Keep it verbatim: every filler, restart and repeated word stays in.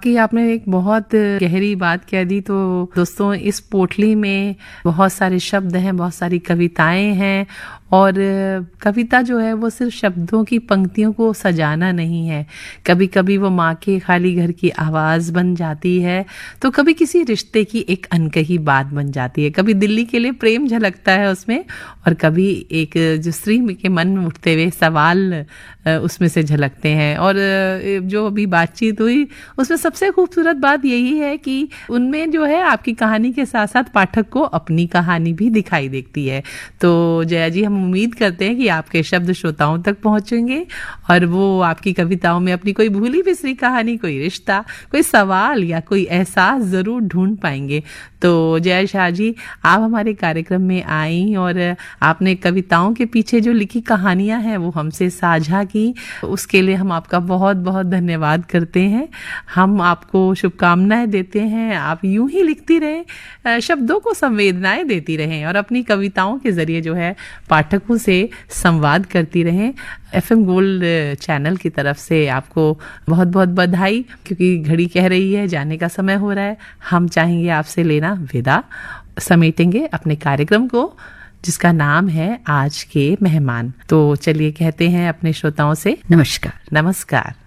कि आपने एक बहुत गहरी बात कह दी। तो दोस्तों, इस पोटली में बहुत सारे शब्द हैं, बहुत सारी कविताएं हैं, और कविता जो है वो सिर्फ शब्दों की पंक्तियों को सजाना नहीं है। कभी कभी वो माँ के खाली घर की आवाज़ बन जाती है, तो कभी किसी रिश्ते की एक अनकही बात बन जाती है, कभी दिल्ली के लिए प्रेम झलकता है उसमें, और कभी एक जो स्त्री के मन में उठते हुए सवाल उसमें से झलकते हैं। और जो अभी बातचीत हुई उसमें सबसे खूबसूरत बात यही है कि उनमें जो है आपकी कहानी के साथ साथ पाठक को अपनी कहानी भी दिखाई देती है। तो जया जी, हम उम्मीद करते हैं कि आपके शब्द श्रोताओं तक पहुंचेंगे और वो आपकी कविताओं में अपनी कोई भूली बिसरी कहानी, कोई रिश्ता, कोई सवाल या कोई एहसास जरूर ढूंढ पाएंगे। तो जया शाह जी, आप हमारे कार्यक्रम में आई और आपने कविताओं के पीछे जो लिखी कहानियां हैं वो हमसे साझा की, उसके लिए हम आपका बहुत बहुत धन्यवाद करते हैं। हम आपको शुभकामनाएं देते हैं, आप यूं ही लिखती रहें, शब्दों को संवेदनाएं देती रहें और अपनी कविताओं के जरिए जो है पाठकों से संवाद करती रहें। एफएम गोल्ड चैनल की तरफ से आपको बहुत बहुत बधाई, क्योंकि घड़ी कह रही है जाने का समय हो रहा है। हम चाहेंगे आपसे लेना विदा, समेटेंगे अपने कार्यक्रम को जिसका नाम है आज के मेहमान। तो चलिए कहते हैं अपने श्रोताओं से नमस्कार। नमस्कार।